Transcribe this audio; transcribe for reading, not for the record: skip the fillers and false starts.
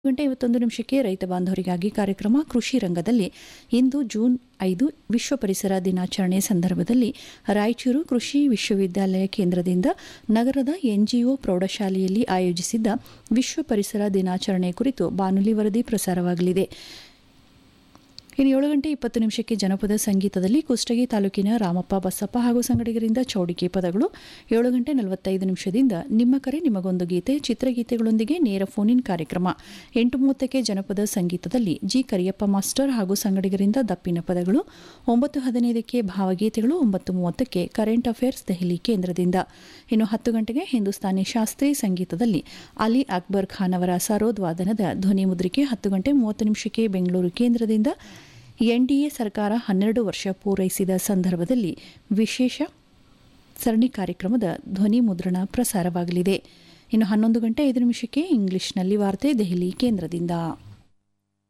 ಗಂಟೆ 51 ನಿಮಿಷಕ್ಕೆ ರೈತ ಬಾಂಧವರಿಗಾಗಿ ಕಾರ್ಯಕ್ರಮ ಕೃಷಿ ರಂಗದಲ್ಲಿ ಇಂದು ಜೂನ್ 5 ವಿಶ್ವ ಪರಿಸರ ದಿನಾಚರಣೆ ಸಂದರ್ಭದಲ್ಲಿ ರಾಯಚೂರು ಕೃಷಿ ವಿಶ್ವವಿದ್ಯಾಲಯ ಕೇಂದ್ರದಿಂದ ನಗರದ ಎನ್ಜಿಒ ಪ್ರೌಢಶಾಲೆಯಲ್ಲಿ ಆಯೋಜಿಸಿದ್ದ ವಿಶ್ವ ಪರಿಸರ ದಿನಾಚರಣೆ ಕುರಿತು ಬಾನುಲಿ ವರದಿ ಪ್ರಸಾರವಾಗಲಿದೆ. ಇನ್ನು 7 ಗಂಟೆ 20 ನಿಮಿಷಕ್ಕೆ ಜನಪದ ಸಂಗೀತದಲ್ಲಿ ಕುಷ್ಟಗಿ ತಾಲೂಕಿನ ರಾಮಪ್ಪ ಬಸಪ್ಪ ಹಾಗೂ ಸಂಗಡಿಗರಿಂದ ಚೌಡಿಕೆ ಪದಗಳು. 7 ಗಂಟೆ 45 ನಿಮಿಷದಿಂದ ನಿಮ್ಮ ಕರೆ ನಿಮಗೊಂದು ಗೀತೆ ಚಿತ್ರಗೀತೆಗಳೊಂದಿಗೆ ನೇರ ಫೋನ್ ಇನ್ ಕಾರ್ಯಕ್ರಮ. 8:30ಕ್ಕೆ ಜನಪದ ಸಂಗೀತದಲ್ಲಿ ಜಿ ಕರಿಯಪ್ಪ ಮಾಸ್ಟರ್ ಹಾಗೂ ಸಂಗಡಿಗರಿಂದ ದಪ್ಪಿನ ಪದಗಳು. 9:15ಕ್ಕೆ ಭಾವಗೀತೆಗಳು. 9:30ಕ್ಕೆ ಕರೆಂಟ್ ಅಫೇರ್ಸ್ ದೆಹಲಿ ಕೇಂದ್ರದಿಂದ. ಇನ್ನು 10 ಗಂಟೆಗೆ ಹಿಂದೂಸ್ತಾನಿ ಶಾಸ್ತ್ರೀಯ ಸಂಗೀತದಲ್ಲಿ ಅಲಿ ಅಕ್ಬರ್ ಖಾನ್ ಅವರ ಸರೋದ್ ವಾದನದ ಧ್ವನಿ ಮುದ್ರಿಕೆ. 10 ಗಂಟೆ 30 ನಿಮಿಷಕ್ಕೆ ಬೆಂಗಳೂರು ಕೇಂದ್ರದಿಂದ ಎನ್ಡಿಎ ಸರ್ಕಾರ 12 ವರ್ಷ ಪೂರೈಸಿದ ಸಂದರ್ಭದಲ್ಲಿ ವಿಶೇಷ ಸರಣಿ ಕಾರ್ಯಕ್ರಮದ ಧ್ವನಿ ಮುದ್ರಣ ಪ್ರಸಾರವಾಗಲಿದೆ. ಇನ್ನು 11 ಗಂಟೆ 5 ನಿಮಿಷಕ್ಕೆ ಇಂಗ್ಲಿಷ್ನಲ್ಲಿ ವಾರ್ತೆ ದೆಹಲಿ ಕೇಂದ್ರದಿಂದ.